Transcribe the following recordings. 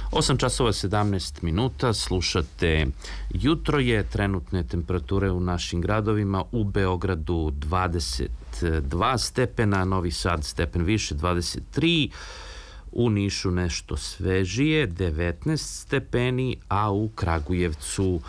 8 časova 17 minuta, slušate Jutro je, trenutne temperature u našim gradovima, u Beogradu 22 stepena, Novi Sad stepen više 23, u Nišu nešto svežije 19 stepeni, a u Kragujevcu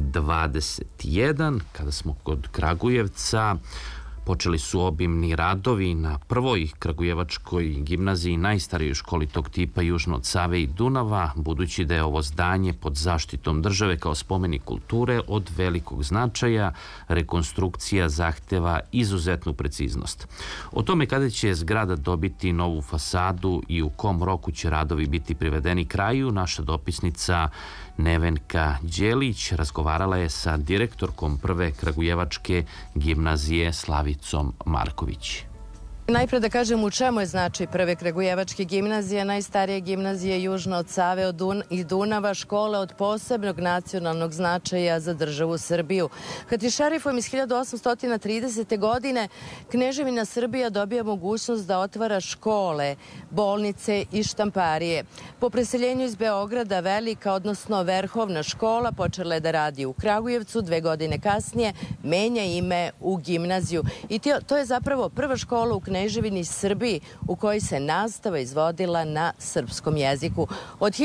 21. Kada smo kod Kragujevca, počeli su obimni radovi na prvoj kragujevačkoj gimnaziji, najstarijoj školi tog tipa južno od Save i Dunava, budući da je ovo zdanje pod zaštitom države kao spomenik kulture od velikog značaja, rekonstrukcija zahteva izuzetnu preciznost. O tome kada će zgrada dobiti novu fasadu i u kom roku će radovi biti privedeni kraju, naša dopisnica Nevenka Đelić razgovarala je sa direktorkom prve kragujevačke gimnazije Slavicom Marković. Najpre da kažem u čemu je značaj prve kragujevačke gimnazije, najstarije gimnazije južno od Save i Dunava, škola od posebnog nacionalnog značaja za državu Srbiju. Hatišarifom iz 1830. godine Kneževina Srbija dobija mogućnost da otvara škole, bolnice i štamparije. Po preseljenju iz Beograda velika, odnosno Verhovna škola počela je da radi u Kragujevcu, 2 godine kasnije menja ime u gimnaziju. I to je zapravo prva škola u Kneževini Srbiji u kojoj se nastava izvodila na srpskom jeziku. Od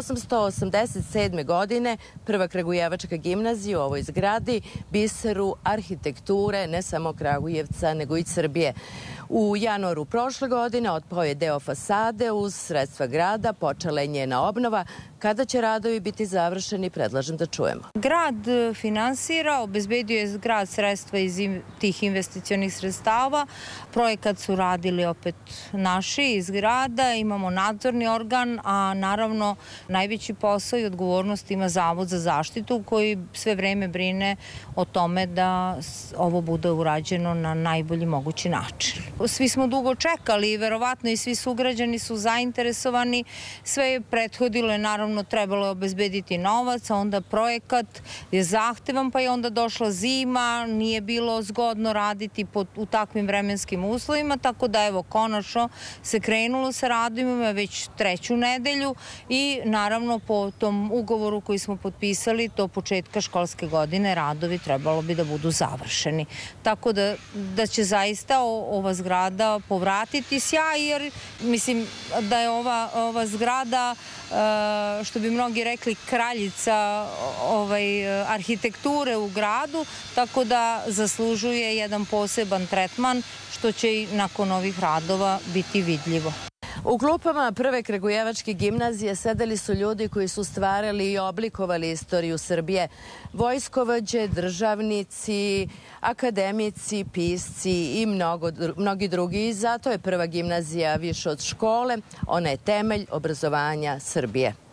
1887. godine prva kragujevačka gimnazija u ovoj zgradi biseru arhitekture ne samo Kragujevca nego i Srbije. U januaru prošle godine otpao je deo fasade, uz sredstva grada počela je njena obnova. Kada će radovi biti završeni, predlažem da čujemo. Grad finansira, obezbedio je grad sredstva iz tih investicionih sredstava. Projekat su radili opet naši iz grada, imamo nadzorni organ, a naravno najveći posao i odgovornost ima Zavod za zaštitu koji sve vreme brine o tome da ovo bude urađeno na najbolji mogući način. Svi smo dugo čekali i verovatno i svi sugrađani su zainteresovani. Sve je prethodilo je naravno trebalo je obezbediti novac, a onda projekat je zahtevan, pa je onda došla zima, nije bilo zgodno raditi u takvim vremenskim uslovima, tako da evo konačno se krenulo sa radovima već 3. nedelju i naravno po tom ugovoru koji smo potpisali do početka školske godine radovi trebalo bi da budu završeni. Tako da će zaista ova zgrada povratiti sjaj, jer mislim da je ova zgrada, što bi mnogi rekli, kraljica arhitekture u gradu, tako da zaslužuje jedan poseban tretman, što će i nakon ovih radova biti vidljivo. U klupama prve kragujevačke gimnazije sedeli su ljudi koji su stvarali i oblikovali istoriju Srbije. Vojskovođe, državnici, akademici, pisci i mnogi drugi. I zato je prva gimnazija više od škole. Ona je temelj obrazovanja Srbije.